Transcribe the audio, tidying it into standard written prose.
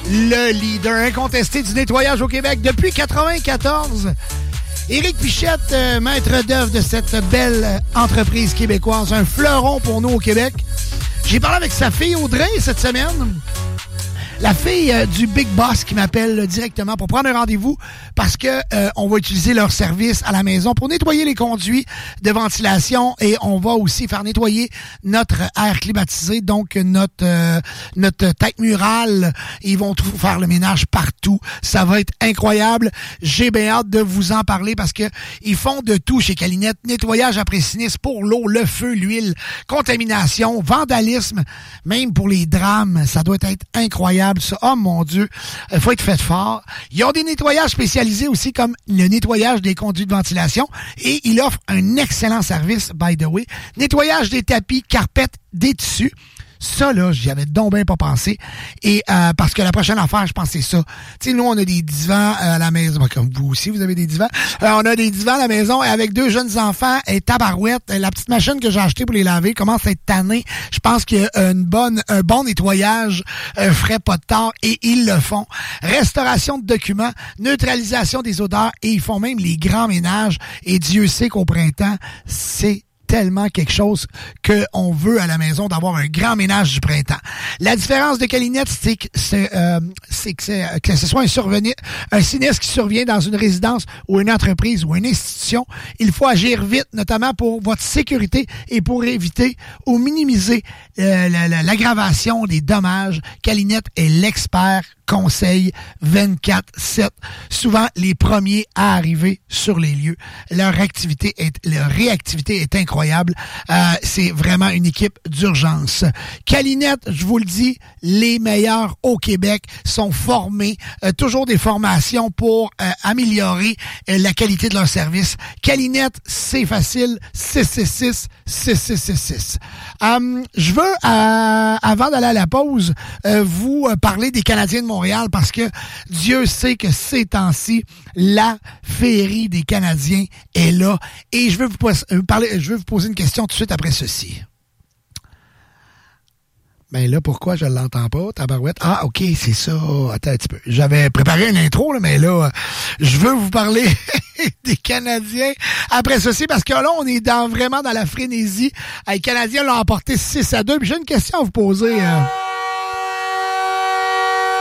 le leader incontesté du nettoyage au Québec depuis 1994. Éric Pichette, maître d'œuvre de cette belle entreprise québécoise, un fleuron pour nous au Québec. J'ai parlé avec sa fille Audrey cette semaine. La fille du Big Boss qui m'appelle directement pour prendre un rendez-vous parce que on va utiliser leur service à la maison pour nettoyer les conduits de ventilation et on va aussi faire nettoyer notre air climatisé, donc notre tête murale. Ils vont faire le ménage partout. Ça va être incroyable. J'ai bien hâte de vous en parler parce que ils font de tout chez Calinette. Nettoyage après sinistre pour l'eau, le feu, l'huile, contamination, vandalisme, même pour les drames. Ça doit être incroyable. Ça. Oh mon Dieu, il faut être fait fort. Ils ont des nettoyages spécialisés aussi comme le nettoyage des conduits de ventilation et ils offrent un excellent service, by the way. Nettoyage des tapis, carpettes, des tissus. Ça, là, j'y avais donc bien pas pensé. Et parce que la prochaine affaire, je pense que c'est ça. Tu sais, nous, on a des divans à la maison. Comme vous aussi, vous avez des divans. On a des divans à la maison avec 2 jeunes enfants et tabarouette. La petite machine que j'ai achetée pour les laver commence à être tannée. Je pense qu'un bon nettoyage ferait pas de tort et ils le font. Restauration de documents, neutralisation des odeurs et ils font même les grands ménages. Et Dieu sait qu'au printemps, c'est tellement quelque chose qu'on veut à la maison d'avoir un grand ménage du printemps. La différence de Calinette, c'est que ce soit un sinistre qui survient dans une résidence ou une entreprise ou une institution. Il faut agir vite, notamment pour votre sécurité et pour éviter ou minimiser l'aggravation des dommages. Calinette est l'expert conseil 24/7. Souvent les premiers à arriver sur les lieux. Leur réactivité est incroyable. C'est vraiment une équipe d'urgence. Calinette, je vous le dis, les meilleurs au Québec sont formés. Toujours des formations pour améliorer la qualité de leur service. Calinette, c'est facile. 666-6666. Je veux, avant d'aller à la pause, vous parler des Canadiens de Montréal parce que Dieu sait que ces temps-ci, la féerie des Canadiens est là. Et je veux vous poser une question tout de suite après ceci. Ben là, pourquoi je l'entends pas, tabarouette? Ah, OK, c'est ça. Attends un petit peu. J'avais préparé une intro, là, mais là, je veux vous parler des Canadiens après ceci, parce que là, on est vraiment dans la frénésie. Les Canadiens l'ont emporté 6-2. Puis j'ai une question à vous poser.